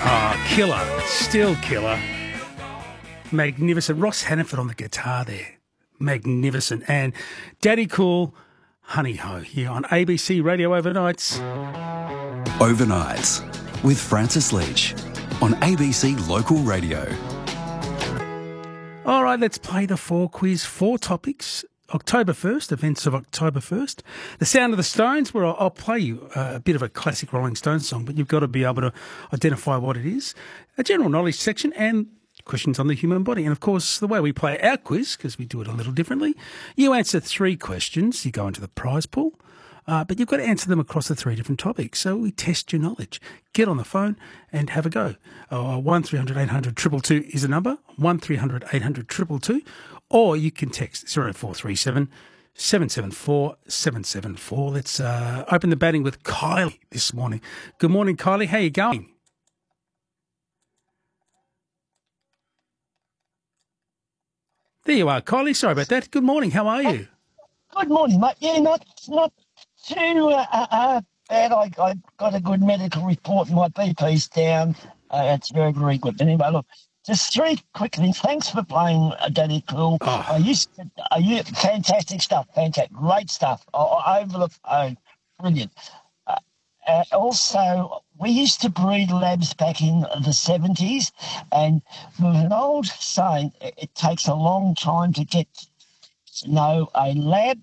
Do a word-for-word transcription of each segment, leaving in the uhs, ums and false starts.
Oh, killer. Still killer. Magnificent. Ross Hannaford on the guitar there. Magnificent. And Daddy Cool, Honey Ho, here on A B C Radio Overnights. Overnights with Francis Leach on A B C Local Radio. All right, let's play the four quiz. Four topics. October first, events of October first. The Sound of the Stones, where I'll, I'll play you a bit of a classic Rolling Stones song, but you've got to be able to identify what it is. A general knowledge section and questions on the human body. And, of course, the way we play our quiz, because we do it a little differently, you answer three questions, you go into the prize pool, uh, but you've got to answer them across the three different topics. So we test your knowledge. Get on the phone and have a go. Uh, one three hundred eight hundred two two two is the number, one three hundred eight hundred two two two, or you can text zero four three seven seven seven four seven seven four. Let's uh, open the batting with Kylie this morning. Good morning, Kylie. How are you going? There you are, Kylie. Sorry about that. Good morning. How are you? Good morning, mate. Yeah, not not too uh, uh, bad. I, I got a good medical report. My B P's down. Uh, it's very, very good. Anyway, look, just three quick things. Thanks for playing uh, Daddy Cool. Oh. I used to, I used, fantastic stuff. Fantastic. Great stuff. I, over the phone. Brilliant. Uh, uh, also, we used to breed labs back in the seventies, and with an old saying, it, it takes a long time to get to know a lab,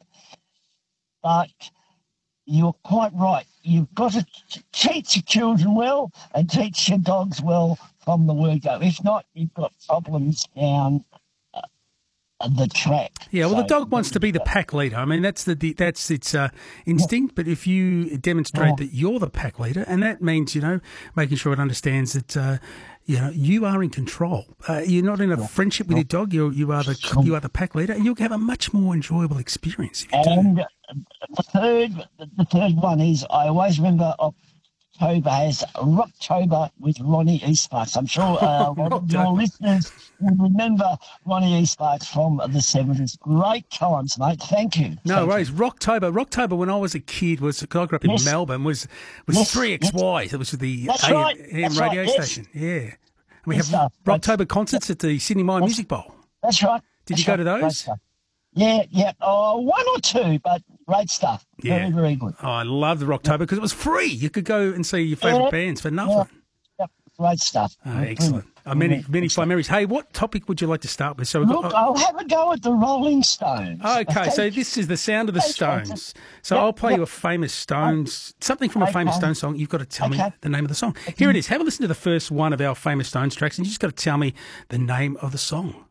but you're quite right. You've got to t- teach your children well and teach your dogs well from the word go. If not, you've got problems down uh, the track. Yeah, well, So, the dog wants to be the pack leader. I mean, that's the, the that's its uh, instinct. But if you demonstrate Yeah. that you're the pack leader, and that means, you know, making sure it understands that, uh, you know, you are in control. Uh, you're not in a friendship with your dog. You you are the you are the pack leader, and you'll have a much more enjoyable experience if you do. And the third, the third one is I always remember October has Rocktober with Ronnie Eastparks. I'm sure uh, a lot of your Rocktober. listeners will remember Ronnie Eastparks from the seventies. Great times, mate. Thank you. No Thank worries. Rocktober. Rocktober, when I was a kid, was because I grew up in Yes. Melbourne, was was Yes. three X Y. That was the That's A M, right. A M That's radio right. Yes. station. Yeah. And we Good have stuff. That's- Rocktober concerts at the Sydney Mine Music Bowl. That's right. Did That's you go right. to Great those? stuff. Yeah, yeah. Oh, one or two, but great stuff. Yeah. Very, very good. Oh, I love the Rocktober because it was free. You could go and see your favourite Yeah. bands for Yeah. nothing. Yep. Great stuff. Oh, excellent. Oh, many, many fine memories. Hey, what topic would you like to start with? So we've Look, got. I'll have a go at the Rolling Stones. Okay, so this is the Sound of the Thanks, Francis. Stones. So Yep, I'll play yep. you a famous Stones, something from a famous Okay. Stones song. You've got to tell me Okay. the name of the song. Here it is. Have a listen to the first one of our famous Stones tracks, and you just got to tell me the name of the song.